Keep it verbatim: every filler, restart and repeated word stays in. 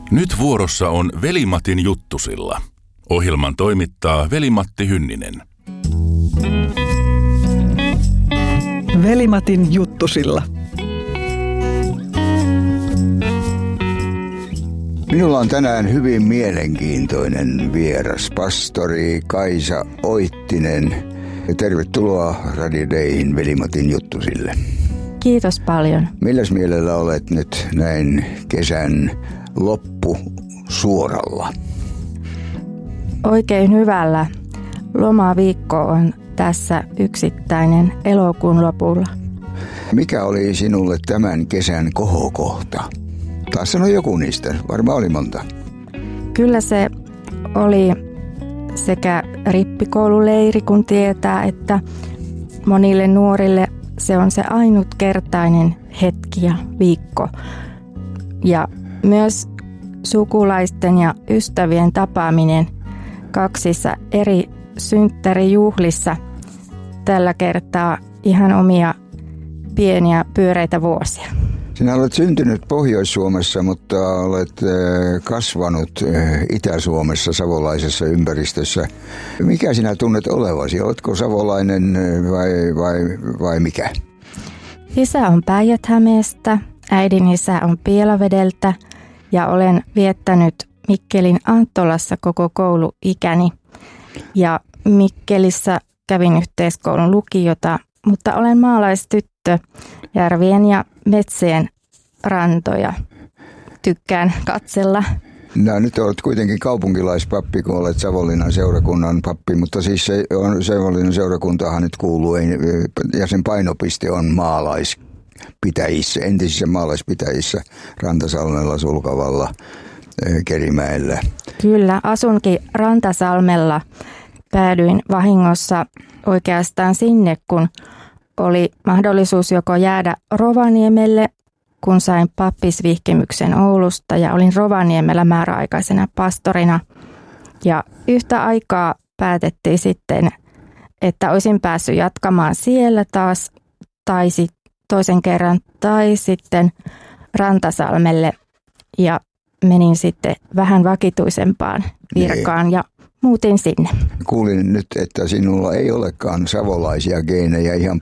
Nyt vuorossa on Veli-Matin juttusilla. Ohjelman toimittaa Veli-Matti Hynninen. Veli-Matin juttusilla. Minulla on tänään hyvin mielenkiintoinen vieras, pastori Kaisa Oittinen. Tervetuloa Radio Dayhin Veli-Matin juttusille. Kiitos paljon. Milläs mielellä olet nyt näin kesän loppu suoralla? Oikein hyvällä. Lomaviikko on tässä yksittäinen elokuun lopulla. Mikä oli sinulle tämän kesän kohokohta? Taas sano joku niistä. Varmaan oli monta. Kyllä se oli sekä rippikoululeiri, kun tietää, että monille nuorille se on se ainutkertainen hetki ja viikko. Ja myös sukulaisten ja ystävien tapaaminen kaksissa eri synttärijuhlissa tällä kertaa ihan omia pieniä pyöreitä vuosia. Sinä olet syntynyt Pohjois-Suomessa, mutta olet kasvanut Itä-Suomessa, savolaisessa ympäristössä. Mikä sinä tunnet olevasi? Oletko savolainen vai, vai, vai mikä? Isä on Päijät-Hämeestä, äidin isä on Pielavedeltä ja olen viettänyt Mikkelin Anttolassa koko kouluikäni. Ja Mikkelissä kävin yhteiskoulun lukiota, mutta olen maalaistyttö, järvien ja metsien rantoja. Tykkään katsella. No, nyt olet kuitenkin kaupunkilaispappi, kun olet Savonlinnan seurakunnan pappi, mutta siis se on, Savonlinnan seurakuntahan nyt kuuluu, ja sen painopiste on maalaispitäjissä, entisissä maalaispitäjissä, Rantasalmella, Sulkavalla, Kerimäellä. Kyllä, asunkin Rantasalmella. Päädyin vahingossa oikeastaan sinne, kun oli mahdollisuus joko jäädä Rovaniemelle, kun sain pappisvihkimyksen Oulusta ja olin Rovaniemellä määräaikaisena pastorina. Ja yhtä aikaa päätettiin sitten, että olisin päässyt jatkamaan siellä taas tai sit toisen kerran tai sitten Rantasalmelle ja menin sitten vähän vakituisempaan virkaan niin. Ja muutin sinne. Kuulin nyt, että sinulla ei olekaan savolaisia geenejä ihan